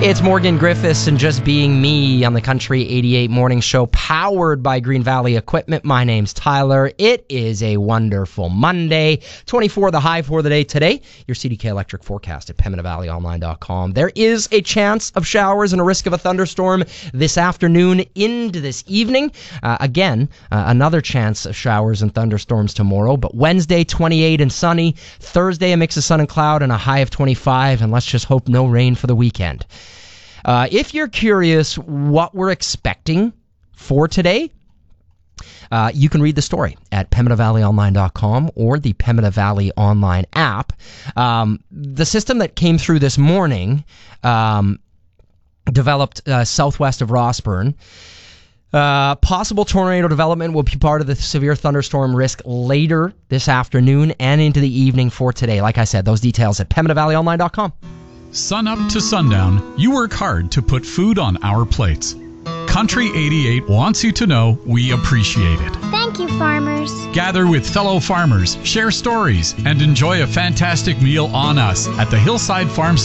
It's Morgan Griffiths and Just Being Me on the Country 88 Morning Show, powered by Green Valley Equipment. My name's Tyler. It is a wonderful Monday. 24 the high for the day today. Your CDK Electric forecast at PembinaValleyOnline.com. There is a chance of showers and a risk of a thunderstorm this afternoon into this evening. Again, another chance of showers and thunderstorms tomorrow. But Wednesday, 28 and sunny. Thursday, a mix of sun and cloud and a high of 25. And let's just hope no rain for the weekend. If you're curious what we're expecting for today, you can read the story at PembinaValleyOnline.com or the Pembina Valley Online app. The system that came through this morning developed southwest of Rossburn. Possible tornado development will be part of the severe thunderstorm risk later this afternoon and into the evening for today. Like I said, those details at PembinaValleyOnline.com. Sun up to sundown, you work hard to put food on our plates. Country 88 wants you to know we appreciate it. Thank you, farmers. Gather with fellow farmers, share stories, and enjoy a fantastic meal on us at the Hillside Farm